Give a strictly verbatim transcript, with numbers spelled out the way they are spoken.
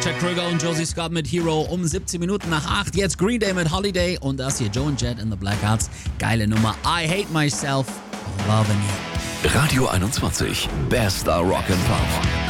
Chad Krüger und Josie Scott mit Hero um siebzehn Minuten nach acht. Jetzt Green Day mit Holiday und das hier Joe and Jet in the Blackhearts. Geile Nummer. I Hate Myself, Loving You. Radio einundzwanzig. Bester Rock and Pop.